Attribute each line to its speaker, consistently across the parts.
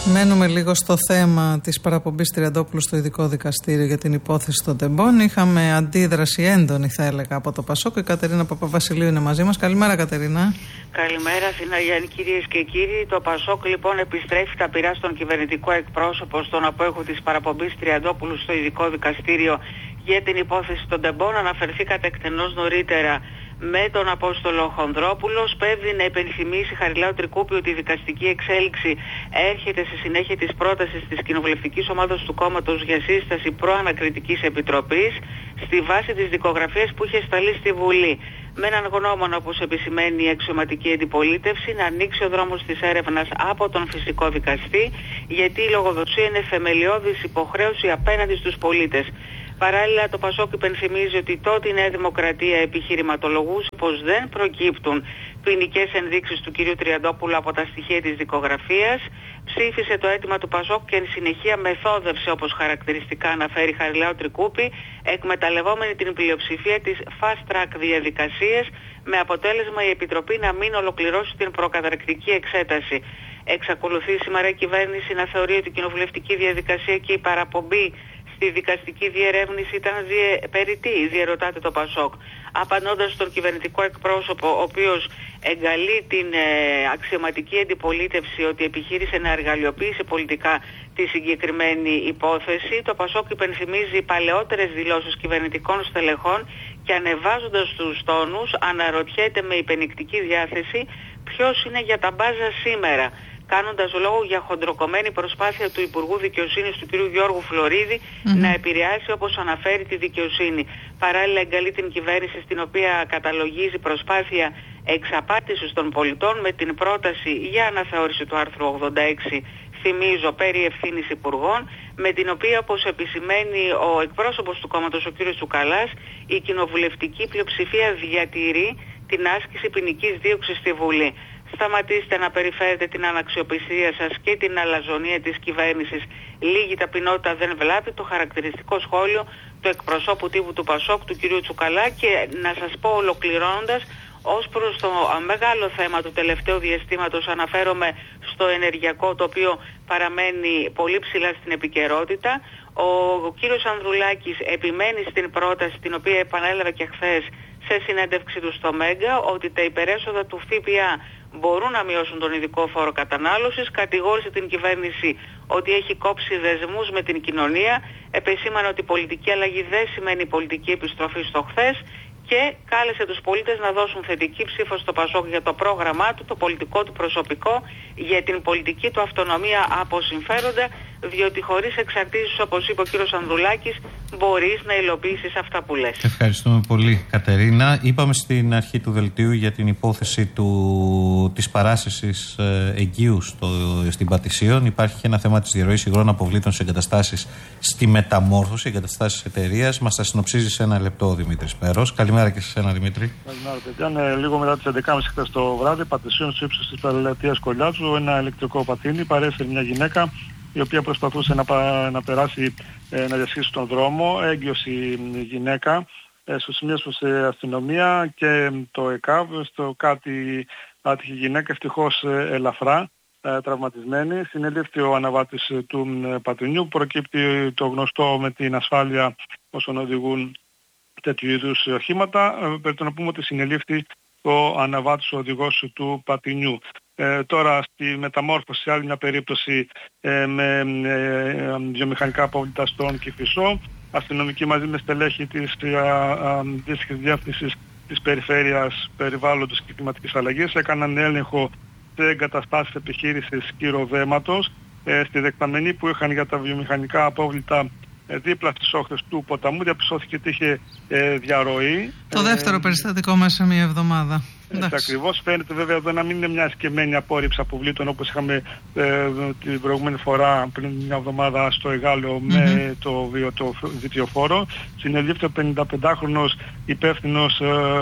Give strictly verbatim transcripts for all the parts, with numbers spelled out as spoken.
Speaker 1: Μένουμε λίγο στο θέμα της παραπομπής Τριαντόπουλου στο ειδικό δικαστήριο για την υπόθεση των τεμπών. Είχαμε αντίδραση έντονη, θα έλεγα, από το Πασόκ. Η Κατερίνα Παπαβασιλείου είναι μαζί μας. Καλημέρα, Κατερίνα.
Speaker 2: Καλημέρα, Συναγιάννη, κυρίες και κύριοι. Το Πασόκ λοιπόν επιστρέφει τα πειρά στον κυβερνητικό εκπρόσωπο, στον απόϊχο της παραπομπής Τριαντόπουλου στο ειδικό δικαστήριο για την υπόθεση των τεμπών. Αναφερθήκατε εκτενώς νωρίτερα με τον Απόστολο Χονδρόπουλο. Σπέβδει να υπενθυμίσει Χαριλάου Τρικούπη ότι η δικαστική εξέλιξη έρχεται στη συνέχεια της πρότασης της κοινοβουλευτικής ομάδας του κόμματος για σύσταση προανακριτικής επιτροπής στη βάση της δικογραφίας που είχε σταλεί στη Βουλή. Με έναν γνώμονα, όπως επισημαίνει η αξιωματική αντιπολίτευση, να ανοίξει ο δρόμος της έρευνας από τον φυσικό δικαστή, γιατί η λογοδοσία είναι θεμελιώδης υποχρέωση απέναντι στους πολίτες. Παράλληλα, το Πασόκ υπενθυμίζει ότι τότε η Νέα Δημοκρατία επιχειρηματολογούσε πως δεν προκύπτουν ποινικές ενδείξεις του κυρίου Τριαντόπουλου από τα στοιχεία της δικογραφίας. Ψήφισε το αίτημα του Πασόκ και εν συνεχεία μεθόδευσε, όπως χαρακτηριστικά αναφέρει Χαριλάου Τρικούπη, εκμεταλλευόμενη την πλειοψηφία της fast track διαδικασίας, με αποτέλεσμα η Επιτροπή να μην ολοκληρώσει την προκαταρκτική εξέταση. Εξακολουθεί σήμερα η κυβέρνηση να θεωρεί ότι η κοινοβουλευτική διαδικασία και η παραπομπή στη δικαστική διερεύνηση ήταν διε... περιττή, διερωτάται το Πασόκ. Απαντώντας στον κυβερνητικό εκπρόσωπο, ο οποίος εγκαλεί την ε, αξιωματική αντιπολίτευση ότι επιχείρησε να εργαλειοποιήσει πολιτικά τη συγκεκριμένη υπόθεση, το Πασόκ υπενθυμίζει παλαιότερες δηλώσεις κυβερνητικών στελεχών και ανεβάζοντας τους τόνους αναρωτιέται με υπενικτική διάθεση ποιος είναι για τα μπάζα σήμερα, κάνοντας λόγο για χοντροκομμένη προσπάθεια του Υπουργού Δικαιοσύνης του κ. Γιώργου Φλωρίδη mm-hmm. να επηρεάσει, όπως αναφέρει, τη δικαιοσύνη. Παράλληλα εγκαλεί την κυβέρνηση, στην οποία καταλογίζει προσπάθεια εξαπάτησης των πολιτών με την πρόταση για αναθεώρηση του άρθρου ογδόντα έξι, θυμίζω, περί ευθύνης υπουργών, με την οποία, όπως επισημαίνει ο εκπρόσωπος του κόμματος, ο κ. Τσουκαλάς, η κοινοβουλευτική πλειοψηφία διατηρεί την άσκηση ποινικής δίωξης στη Βουλή. Σταματήστε να περιφέρετε την αναξιοπιστία σας και την αλαζονία της κυβέρνησης. Λίγη ταπεινότητα δεν βλάπτει, το χαρακτηριστικό σχόλιο του εκπροσώπου τύπου του Πασόκ, του κυρίου Τσουκαλά. Και να σας πω, ολοκληρώνοντας, ως προς το μεγάλο θέμα του τελευταίου διαστήματος, αναφέρομαι στο ενεργειακό, το οποίο παραμένει πολύ ψηλά στην επικαιρότητα. Ο, ο κύριος Ανδρουλάκης επιμένει στην πρόταση, την οποία επανέλαβε και χθες σε συνέντευξη του στο Μέγκα, ότι τα υπερέσοδα του ΦΠΑ μπορούν να μειώσουν τον ειδικό φόρο κατανάλωσης. Κατηγόρησε την κυβέρνηση ότι έχει κόψει δεσμούς με την κοινωνία. Επεσήμανε ότι η πολιτική αλλαγή δεν σημαίνει πολιτική επιστροφή στο χθες και κάλεσε τους πολίτες να δώσουν θετική ψήφο στο Πασόκ για το πρόγραμμά του, το πολιτικό του προσωπικό, για την πολιτική του αυτονομία από συμφέροντα, διότι χωρίς εξαρτήσεις, όπως είπε ο κύριος Ανδρουλάκης, μπορείς να υλοποιήσεις αυτά που λες.
Speaker 3: Ευχαριστούμε πολύ, Κατερίνα. Είπαμε στην αρχή του δελτίου για την υπόθεση του, της παράσυσης ε, εγκείου στο, στην Πατησίων. Υπάρχει και ένα θέμα της διαρροής υγρών αποβλήτων σε εγκαταστάσεις στη Μεταμόρφωση, εγκαταστάσεις εταιρείας. Μας τα συνοψίζει σε ένα λεπτό ο Δημήτρης Μέρος. Καλημέρα και σε εσένα, Δημήτρη.
Speaker 4: Καλημέρα, παιδιά. Λίγο μετά τις έντεκα και μισή χθες το βράδυ, Πατησίων, στο ύψος της Παλαιτίας Κολιάτσου, ένα ηλεκτρικό πατίνι παρέσυρε μια γυναίκα, η οποία προσπαθούσε να, πα, να περάσει, ε, να διασχίσει τον δρόμο. Έγκυος η γυναίκα, ε, στο σημείο προς ε, αστυνομία και το ΕΚΑΒ. Στο κάτι άτυχη γυναίκα, ευτυχώς ε, ελαφρά ε, τραυματισμένη. Συνελήφθη ο αναβάτης ε, του ε, πατινιού. Προκύπτει το γνωστό με την ασφάλεια όσων οδηγούν τέτοιου είδους οχήματα. Ε, πρέπει να πούμε ότι συνελήφθη ο αναβάτης, ο οδηγός του πατινιού. Ε, τώρα στη Μεταμόρφωση, άλλη μια περίπτωση ε, με ε, βιομηχανικά απόβλητα στον Κηφισό. Αστυνομικοί μαζί με στελέχη της αντίστοιχης διεύθυνσης της Περιφέρειας Περιβάλλοντος και Κλιματικής Αλλαγής έκαναν έλεγχο σε εγκαταστάσεις επιχείρησης κυροδέματος ε, στη Δεκταμενή, που είχαν για τα βιομηχανικά απόβλητα ε, δίπλα στις όχθες του ποταμού. Διαπιστώθηκε ότι είχε ε, διαρροή.
Speaker 1: Το δεύτερο ε, περιστατικό μέσα σε μία εβδομάδα.
Speaker 4: Έτσι ακριβώς. Φαίνεται βέβαια εδώ να μην είναι μια εσκεμμένη απόρριψη αποβλήτων, όπως είχαμε ε, την προηγούμενη φορά πριν μια εβδομάδα στο Εγάλεο mm-hmm. με το, βιο, το βιτιοφόρο. Συνελήφθη ο πενηνταπεντάχρονος υπεύθυνος ε,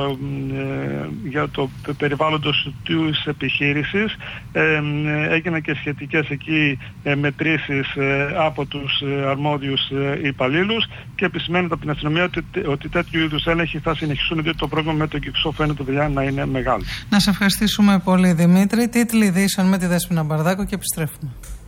Speaker 4: ε, για το περιβάλλοντος της επιχείρησης. Ε, ε, έγιναν και σχετικές εκεί ε, μετρήσεις ε, από τους ε, αρμόδιους ε, υπαλλήλους και επισημαίνεται από την αστυνομία ότι, ότι τέτοιου είδους έλεγχοι θα συνεχιστούν, διότι το πρόβλημα με το Κηφισό φαίνεται δηλαδή να είναι μεγάλο.
Speaker 1: Να σε ευχαριστήσουμε πολύ, Δημήτρη. Τίτλοι ειδήσεων με τη Δέσποινα Μπαρδάκο και επιστρέφουμε.